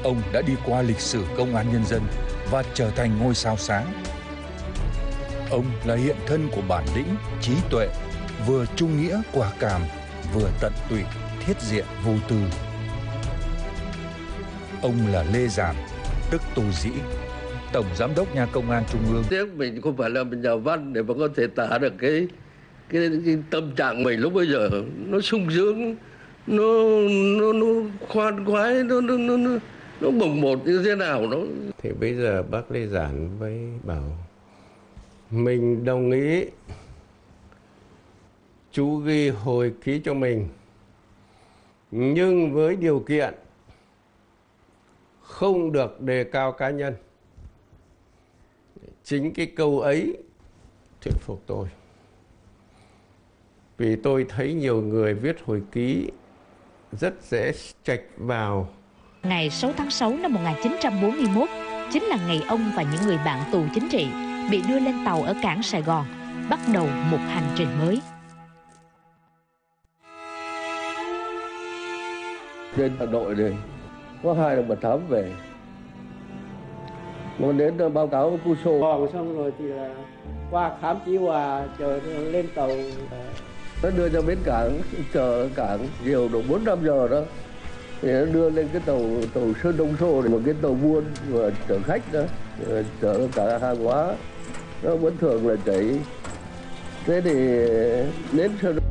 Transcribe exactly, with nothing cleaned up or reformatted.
ông đã đi qua lịch sử công an nhân dân và trở thành ngôi sao sáng. Ông là hiện thân của bản lĩnh, trí tuệ, vừa trung nghĩa quả cảm, vừa tận tụy, thiết diện vô tư. Ông là Lê Giản, tức Tô Dĩ, Tổng Giám đốc Nhà Công an Trung ương. Tiếc mình không phải là một nhà văn để mà có thể tả được cái, cái, cái tâm trạng mình lúc bây giờ. Nó sung sướng, nó nó nó khoan khoái, nó nó nó nó, nó bồng bột như thế nào nó. Thì bây giờ bác Lê Giản mới bảo mình đồng ý chú ghi hồi ký cho mình, nhưng với điều kiện không được đề cao cá nhân. Chính cái câu ấy thuyết phục tôi. Vì tôi thấy nhiều người viết hồi ký rất dễ chạch vào. Ngày sáu tháng sáu năm một nghìn chín trăm bốn mươi mốt chính là ngày ông và những người bạn tù chính trị bị đưa lên tàu ở cảng Sài Gòn, bắt đầu một hành trình mới. Trên Hà Nội này có hai đồng mật thám về, nó đến báo cáo với Puso. Còn xong rồi thì là qua khám Chí Hòa chờ lên tàu. Nó đưa ra bến cảng, chờ ở cảng chiều độ bốn năm giờ đó, thì nó đưa lên cái tàu tàu Sơn Đông Sô, một cái tàu buôn và chở khách đó, chở cả hàng hóa. Nó vẫn thường là chảy. Thế thì đến Sơn